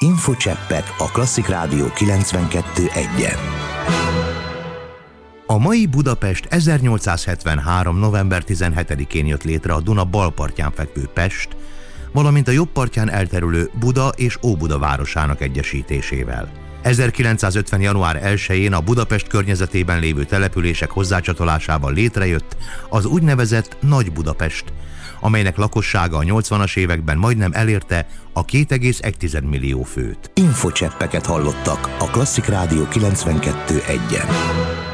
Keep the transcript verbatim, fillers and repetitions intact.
Infocseppek a Klasszik Rádió kilencvenkettő egyen. A mai Budapest ezernyolcszázhetvenhárom. november tizenhetedikén jött létre a Duna bal partján fekvő Pest, valamint a jobb partján elterülő Buda és Óbuda városának egyesítésével. ezerkilencszázötven. január elsején a Budapest környezetében lévő települések hozzácsatolásával létrejött az úgynevezett Nagy Budapest, amelynek lakossága a nyolcvanas években majdnem elérte a két egész egy millió főt. Infocseppeket hallottak a Klasszik Rádió kilencvenkettő egyen.